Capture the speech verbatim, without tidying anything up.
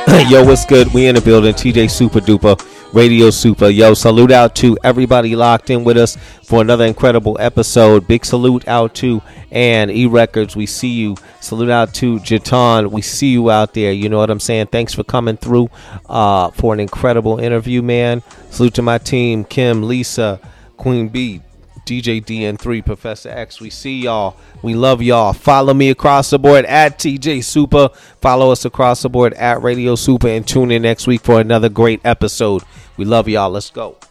Yo, what's good? We in the building. T J Super Duper, Radio Super. Yo, salute out to everybody locked in with us for another incredible episode. Big salute out to and E Records. We see you. Salute out to Jatan. We see you out there. You know what I'm saying? Thanks for coming through uh, for an incredible interview, man. Salute to my team, Kim, Lisa, Queen B, D J D N three, Professor X. We see y'all. We love y'all. Follow me across the board at T J Super. Follow us across the board at Radio Super, and tune in next week for another great episode. We love y'all. Let's go.